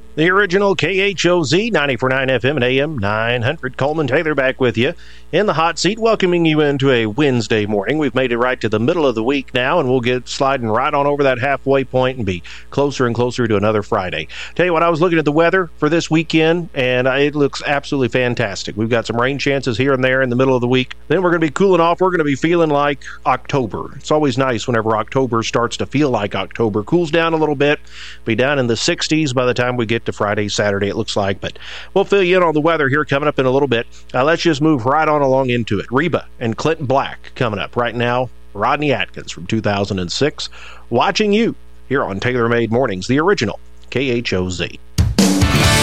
The original KHOZ 94.9 FM and AM 900. Coleman Taylor back with you in the hot seat, welcoming you into a Wednesday morning. We've made it right to the middle of the week now, and we'll get sliding right on over that halfway point and be closer and closer to another Friday. Tell you what, I was looking at the weather for this weekend, and it looks absolutely fantastic. We've got some rain chances here and there in the middle of the week. Then we're going to be cooling off. We're going to be feeling like October. It's always nice whenever October starts to feel like October. Cools down a little bit. Be down in the 60s by the time we get to Friday, Saturday, it looks like. But we'll fill you in on the weather here coming up in a little bit. Let's just move right on along into it. Reba and Clinton Black coming up right now. Rodney Atkins from 2006 watching you here on Taylor Made Mornings, the original KHOZ.